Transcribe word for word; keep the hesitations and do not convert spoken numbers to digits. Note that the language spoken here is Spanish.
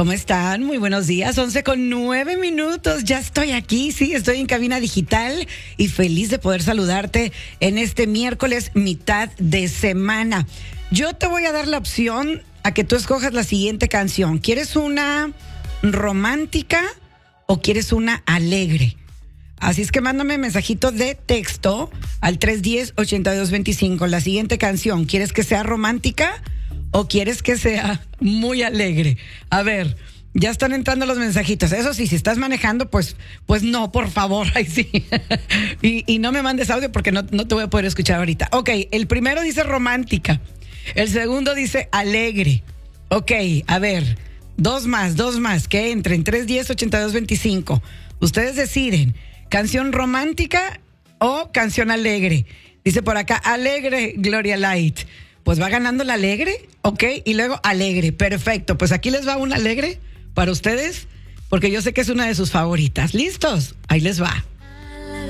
¿Cómo están? Muy buenos días, once con nueve minutos, ya estoy aquí, sí, estoy en cabina digital y feliz de poder saludarte en este miércoles mitad de semana. Yo te voy a dar la opción a que tú escojas la siguiente canción. ¿Quieres una romántica o quieres una alegre? Así es que mándame mensajito de texto al tres uno cero, ocho dos dos cinco. La siguiente canción, ¿quieres que sea romántica o quieres que sea muy alegre? A ver, ya están entrando los mensajitos. Eso sí, si estás manejando, pues, pues no, por favor, ahí sí. y, y no me mandes audio porque no, no te voy a poder escuchar ahorita. Ok, el primero dice romántica. El segundo dice alegre. Ok, a ver, dos más, dos más, que entren, tres uno cero, ocho dos dos cinco. Ustedes deciden, ¿canción romántica o canción alegre? Dice por acá, alegre, Gloria Light. Pues va ganando la alegre, ok, y luego alegre, perfecto. Pues aquí les va una alegre para ustedes, porque yo sé que es una de sus favoritas. ¿Listos? Ahí les va.